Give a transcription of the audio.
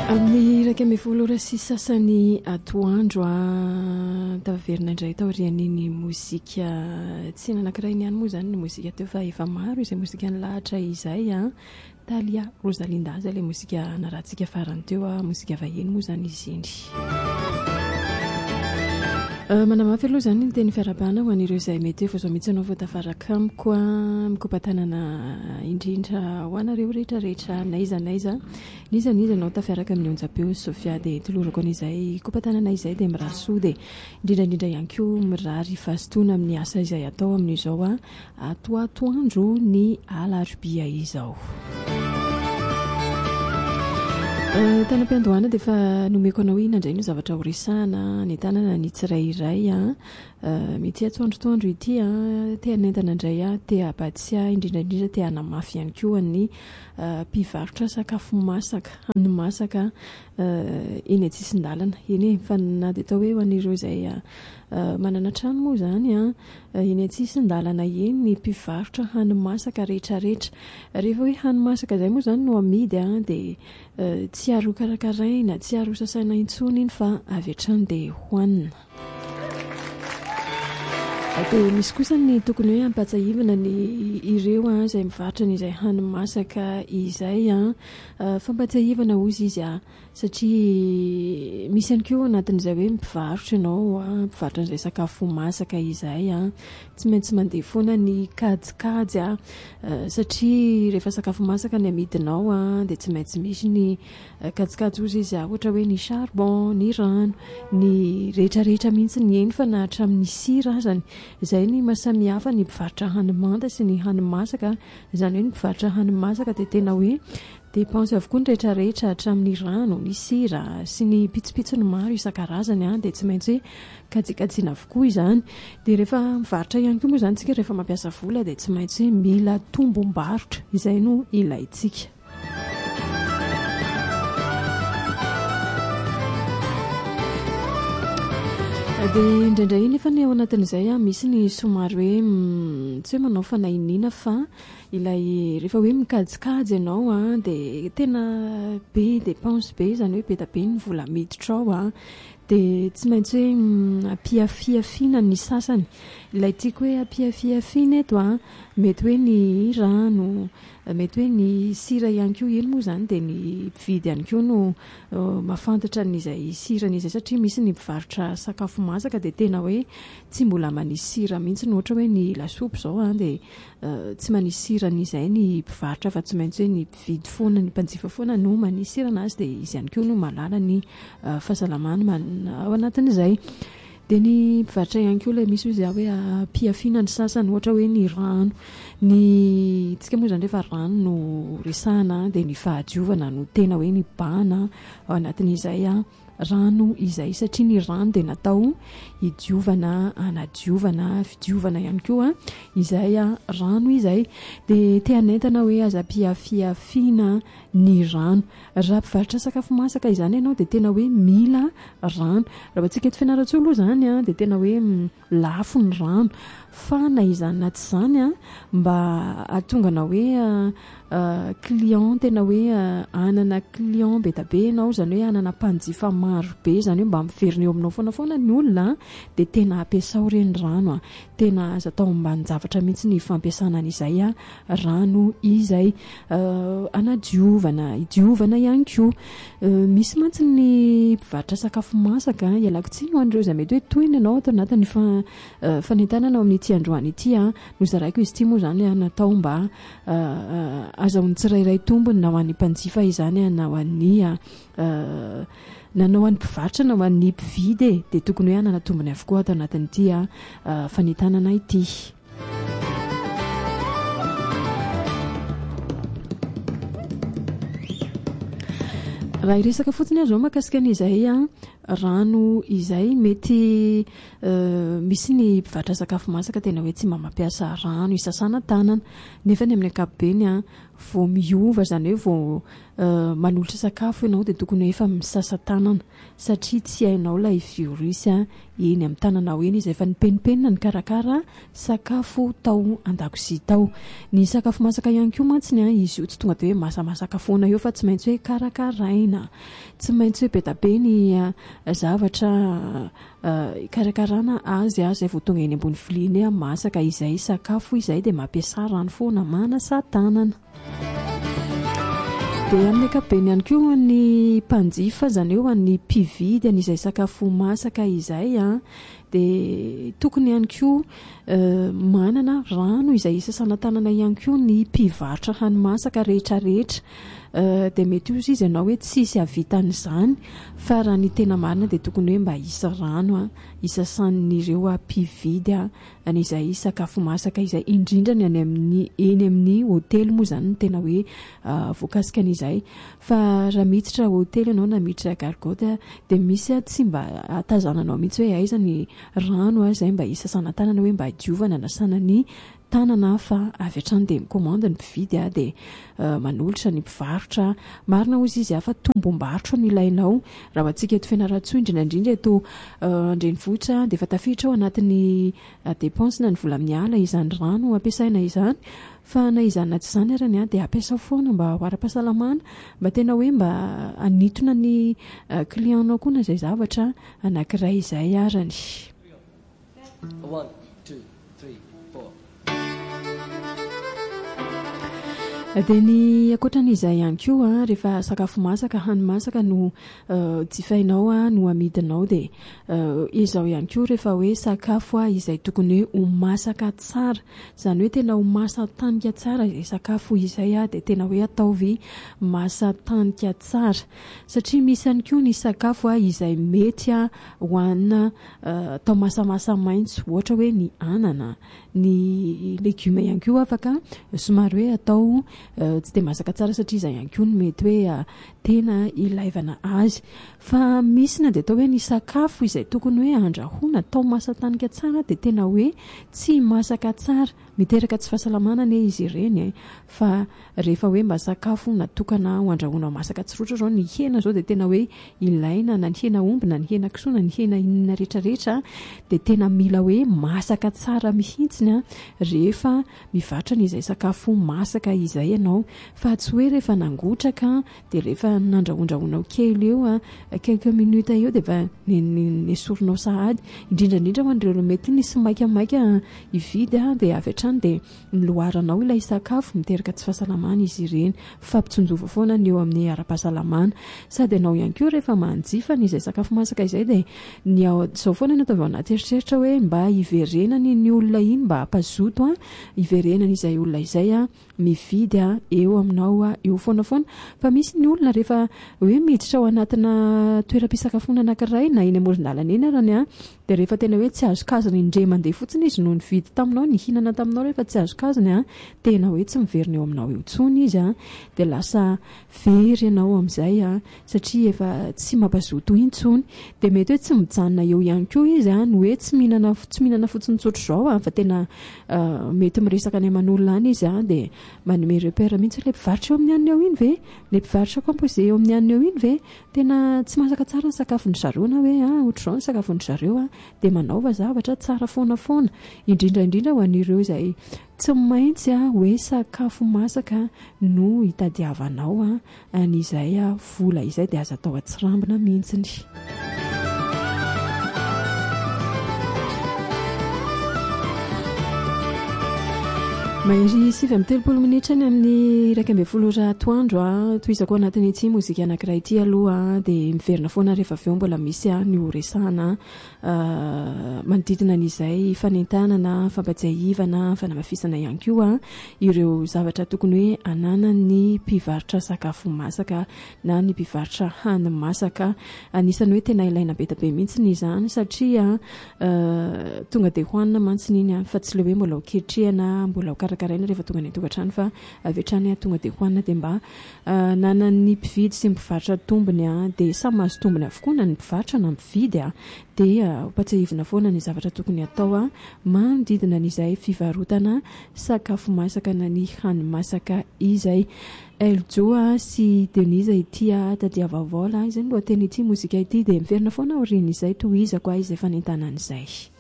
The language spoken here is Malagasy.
Amin'ny iraika amby folo ora sy sasany atoandro taverina indray taorian'iny mozika tsy nanankiray niany moa zany ny mozika teo fa efa maro izay mozika nilahatra izay Talia Rosalinda zay le mozika narahantsika farany teo mozika vahiny moa zany izy iny. Manamafy aloha zany ny teny fiarabana ho an'ireo izay mety hoe vao mihitsy anao vao tafaraka amiko mikopatanana indrindra ho anareo rehetrarehetra naiza anao tafiaraka amin'ny onjapeo Sofia dia tolorako an'izay kopatanana izay dia mirahasoa dia indrindra ihany koa mirary fahasotoana amin'ny asa izay atao amin'izao atoandro ny alarobia izao. Tanam-piandohana dia fa nomeko anao inandray no zavatra horesahana ny tanana ny tsirairay mety atoandrotoandro ity te-hanentana indray te-habatsia indrindra te-hanamafy ihany koa ny mpivarotra sakafo masaka hanina masaka eny an-tsisin-dalana eny fa na dia atao hoe ho an'ireo izay manana trano moa zany eny an-tsisin-dalana eny ny mpivarotra hanina masaka rehetrarehetra rehefa hoe hanina masaka izay moa zany no amidy dia tsy aro karakaraina tsy aro sasaina intsony iny fa avy hatrany dia hohanina. Dia misy kosa ny tokony hoe ampatsahivana ny ireo izay mivarotra n'izay hanina masaka izay fampatsahivana ozy izy satria misy ihany koa anatin'izay hoe mivarotra ianao mivarotra n'izay sakafo masaka izay tsy maintsy mandeha foana ny kajikajy satria rehefa sakafo masaka ny amidinao dia tsy maintsy misy ny kajikajy ozy izy ohatra hoe ny charbon, ny rano, ny rehetrarehetra mihitsy ny eny fa na hatramin'ny sira azany. Izay ny mahasamihafa ny mpivarotra hanimanta sy ny hanimasaka izany hoe ny mpivarotra hanimasaka dia tena hoe dépense avokoa ny rehetrarehetra hatramin'ny rano, ny sira sy ny pitsopitsony maro isan-karazany dia tsy maintsy hoe kajikajiana avokoa izany. Dia rehefa mivarotra ihany koa moa zany tsika rehefa mampiasa vola dia tsy maintsy mila tombom-barotra izay no ilayntsika. Dia indraindray nefa ny ao anatin'izay misy ny somary hoe tsy hoe manao fanahinina fa ilay rehefa hoe mikajikajy ianao dia tena be dépense be izany hoe be da be ny vola miditra ao dia tsy maintsy hoe ampiafiafiana ny sasany ilay tiako hoe ampiafiafiana eto mety hoe ny rano mety hoe ny sira ihany koa iny moa zany dia ny mpividy ihany koa no mahafantatra n'izay siran'izay satria misy ny mpivarotra sakafo masaka dia tena hoe tsy mbola manisy sira mihitsy no ohatra hoe ny lasopy izao dia tsy manisy siran'izay ny mpivarotra fa tsy maintsy hoe ny mpividy foana ny mpanjifa foana no manisy siranazy dia izy ihany koa no malala ny fahasalamana ao anatin'izay. Dia ny mpivarotra ihany koa ilay misy izy hoe ampiafiana ny sasany ohatra hoe ny rano ny tsika moa zany rehefa rano no resahana dia ny fahadiovana no tena hoe ny bana ao anatin'izay rano izay satria ny rano dia natao hidiovana anadiovana fidiovana ihany koa izay rano izay dia te-hanentana hoe aza ampiafiafiana ny rano raha mpivarotra sakafo masaka izany ianao dia tena hoe mila rano raha antsika eto Fianarantsoa aloha zany dia tena hoe lafo ny rano fa na izany na tsy izany mba ahatongana hoe client tena hoe anana client be da be ianao zany hoe anana mpanjifa maro be zany hoe mba miverina eo aminao foana ny olona dia tena ampiasao ireny rano tena aza atao ambany-javatra mihitsy ny fampiasana an'izay rano izay anadiovana hidiovana ihany koa. Misy mantsy ny mpivarotra sakafo masaka ialako tsiny ho an'ireo izay mety hoe toyiny ianao atao anatin'ny fanentanana ao amin'ity androany ity nozaraiko izy ity moa zany natao mba azahoany tsirairay tombony na ho an'ny mpanjifa izany na ho an'ny nanao an'ny mpivarotra na ho an'ny mpividy dia tokony hoe anana tombony avokoa atao anatin'ity fanentanana ity. Raha iresaka fotsiny azo mahakasika an'izay rano izay mety misy ny mpivarotra sakafo masaka tena hoe tsy mba mampiasa rano isasana tanana nefa ny amin'ny ankapobeny vao miova zany hoe vao manolotra sakafo ianao dia tokony hoe efa misasa tanana satria tsy hainao ilay virus eny amin'ny tananao eny izy efa nipenipenina ny karakara sakafo tao an-dakozia tao. Ny sakafo masaka ihany koa mantsiny izy io tsy tonga dia hoe masamasaka foana eo fa tsy maintsy hoe karakaraina, tsy maintsy hoe be da be ny zavatra karakarana azy izay vao tonga eny ambony vilia masaka izay sakafo izay dia mampiasa rano foana manasa tanana. Dia amin'ny ankapobeny ihany koa ny mpanjifa zany eo ny mpividy an'izay sakafo masaka izay dia tokony ihany koa manana rano izay isasana tanana ihany koa ny mpivarotra hani-masaka rehetrarehetra. Dia mety izy ianao hoe tsisy havitan'izany fa raha ny tena marina dia tokony hoe mba hisy rano isasan'ireo mpividy an'izay sakafo masaka izay indrindra ny eny amin'ny hotely moa zany no tena hoe voakasika an'izay. Fa raha miditra hotely ianao na miditra gargote dia misy tsy mba hatazananao mihitsy hoe aiza ny rano izay mba isasana tanana hoe mba diovana nasana ny tanana fa avy hatrany dia mikomandy ny mpividy dia manolotra ny mpivarotra marina ozy izy fa tombom-barotra no ilainao raha antsika eto Fianarantsoa indrindra eto Andrenivohitra dia efa tafiditra ao anatin'ny dépense na ny vola amin'ny ala izany rano ampiasaina izany fa na izany tsy izany arany dia ampiasa foana mba ho ara-pahasalamana mba tena hoe mba anitona ny clientanao koa na izay zavatra anankiray izay arany. 1, 2, 3, 4. Dia ny ankoatran'izay ihany koa rehefa sakafo masaka hani-masaka no jifainao no amidinao dia izao ihany koa rehefa hoe sakafo izay tokony hoe ho masaka tsara zany hoe tena ho masa-tanika tsara izay sakafo izay dia tena hoe ataovy masa-tanika tsara satria misy ihany koa ny sakafo izay mety hohanina atao masamasa maintso ohatra hoe ny anana ny legioma ihany koa afaka somary hoe atao tsy dia masaka tsara satria izay ihany koa no mety hoe tena ilaivana azy fa misy na dia atao hoe ny sakafo izay tokony hoe andrahoina atao masa-tanika tsara dia tena hoe tsy masaka tsara miteraka tsy fahasalamana ne izy ireny fa rehefa hoe mba sakafo natokana ho andrahoina masaka tsirotra zao ny hena zao dia tena hoe ilaina na ny hena omby na ny hena kisoa na ny hena inona rehetrarehetra dia tena mila hoe masaka tsara mihitsiny rehefa mivarotra n'izay sakafo masaka izay ianao fa tsy hoe rehefa nangotraka dia rehefa nandrahondrahonao kely eo quelques minutes eo dia efa nesoronao sahady indrindrandrindra ho an'ireo mety nisy maikamaika hividy dia avy hatrany dia niloaranao ilay sakafo miteraka tsy fahasalamana izy ireny fampitsonjova foana ny eo amin'ny ara-pahasalamana sady ianao ihany koa rehefa manjifa n'izay sakafo masaka izay dia ny zao foana ny ataovy anaty eritreritra hoe mba hiverenany ny olona iny mba hampazoto hiverenan'izay olona izay mividy eo aminao eo foanafoana fa misy ny olona rehefa hoe miditra ao anatina toeram-pisakafoana anankiray na eny amoron-dalana eny arany dia rehefa tena hoe tsy azokazany indray mandeha fotsiny izy no nividy taminao ny hinana taminao rehefa tsy azokazany tena hoe tsy miverina eo aminao eo tsony izy dia lasa very ianao amin'izay satria efa tsy mampazoto intsony dia mety hoe tsy mijanona eo ihany koa izy no hoe tsy mihinana fotsiny tsotro zao fa tena mety miresaka any aman'olona any izy dia manome repère mihitsy ilay mpivarotra eo amin'ny anina eo iny ve ilay mpivarotra composé eo amin'ny anina eo iny ve tena tsy masaka tsara ny sakafony zareo na hoe ohatr'izao ny sakafony zareo dia manaova zavatra tsara foana indrindraindrindra ho an'ireo izay tsy maintsy hoe sakafo masaka no hitadiavanao an'izay vola izay dia aza atao atsirambina mihitsiny. Mahery 7:30 minitra ny amin'ny 1:30 atoandro toizako anatin'ny ity mozika anankiray ity aloha dia miverina foana rehefa avy eo mbola misy ny horesahana manodidina n'izay fanentanana fampatsiahivana fanamafisana ihany koa ireo zavatra tokony hoe ananan'ny mpivarotra sakafo masaka na ny mpivarotra hany masaka anisany hoe tena ilaina be be mihitsy ny izany satria tonga dia hoanina mantsiny iny fa tsy le hoe mbola ho ketrehana mbola ho sakaraina rehefa tonga ny tokantrano fa avetrany tonga dia hoanina dia mba nanany mpividy sy mpivarotra tombony dia samy mahazo tombony avokoa na ny mpivarotra na mpividy dia patsahivina foana ny zavatra tokony atao manodidina n'izay fivarotana sakafo masaka na ny hani-masaka izay. Eljo sy Denise ity tadia vaovao izay no lohateny ity mozika ity dia miverina foana aoriana izay tohizako izay fanentanana izay.